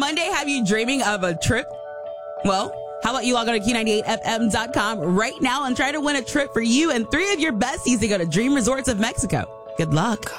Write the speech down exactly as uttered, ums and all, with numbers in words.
Monday have you dreaming of a trip? Well, how about you log on to Q ninety-eight F M dot com right now and try to win a trip for you and three of your besties to go to Dream Resorts of Mexico. Good luck.